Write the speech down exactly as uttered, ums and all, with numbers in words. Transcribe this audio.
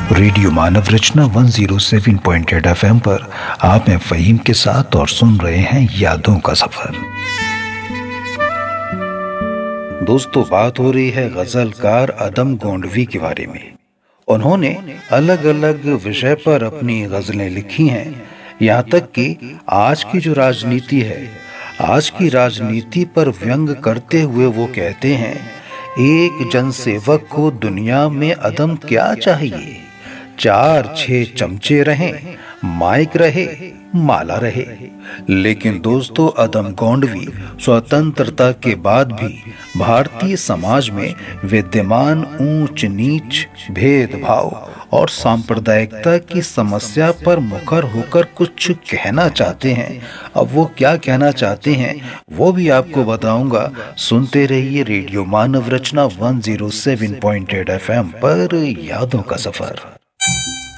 Radio मानव रचना एक सौ सात पॉइंट आठ एफएम पर आप हैं फ़हीम के साथ और सुन रहे हैं यादों का सफर। दोस्तों, बात हो रही है गजलकार अदम गोंडवी के बारे में। उन्होंने अलग अलग विषय पर अपनी गजलें लिखी हैं। यहाँ तक कि आज की जो राजनीति है, आज की राजनीति पर व्यंग करते हुए वो कहते हैं, एक जनसेवक को दुनिया में अदम क्या चाहिए, चार छह चमचे रहें, माइक रहे, माला रहे। लेकिन दोस्तों, अदम गोंडवी स्वतंत्रता के बाद भी भारतीय समाज में विद्यमान ऊंच नीच, भेदभाव और सांप्रदायिकता की समस्या पर मुखर होकर कुछ कहना चाहते हैं। अब वो क्या कहना चाहते हैं वो भी आपको बताऊंगा। सुनते रहिए रेडियो मानव रचना एक सौ सात पॉइंट आठ एफएम पर यादों का सफर।